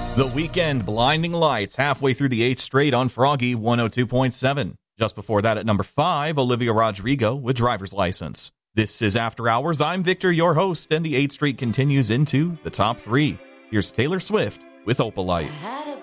The Weekend, Blinding Lights, halfway through the 8th straight on Froggy 102.7. Just before that at number 5, Olivia Rodrigo with Driver's License. This is After Hours. I'm Victor, your host, and the 8th straight continues into the top 3. Here's Taylor Swift with Opalite.